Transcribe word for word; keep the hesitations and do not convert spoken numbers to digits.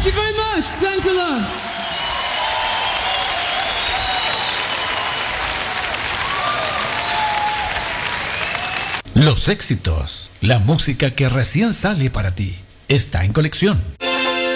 Thank you very much. Thanks a lot. Los éxitos, la música que recién sale para ti, está en Colección.